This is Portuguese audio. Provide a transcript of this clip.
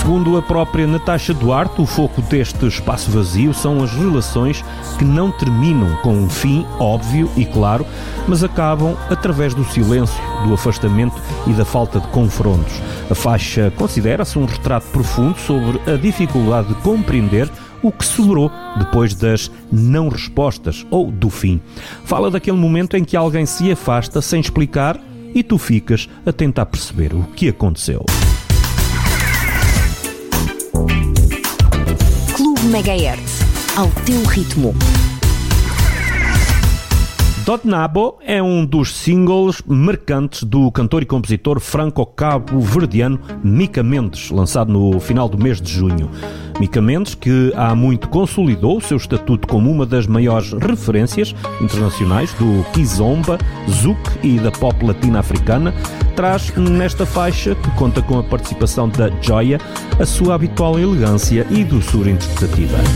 Segundo a própria Natasha Duarte, o foco deste espaço vazio são as relações que não terminam com um fim óbvio e claro, mas acabam através do silêncio, do afastamento e da falta de confrontos. A faixa considera-se um retrato profundo sobre a dificuldade de compreender o que sobrou depois das não respostas ou do fim. Fala daquele momento em que alguém se afasta sem explicar e tu ficas a tentar perceber o que aconteceu. Clube Megahertz, ao teu ritmo. Dotnabo é um dos singles marcantes do cantor e compositor franco-cabo-verdiano Mika Mendes, lançado no final do mês de junho. Mika Mendes, que há muito consolidou o seu estatuto como uma das maiores referências internacionais do kizomba, zouk e da pop latina africana, traz nesta faixa, que conta com a participação da Joya, a sua habitual elegância e doçura interpretativa.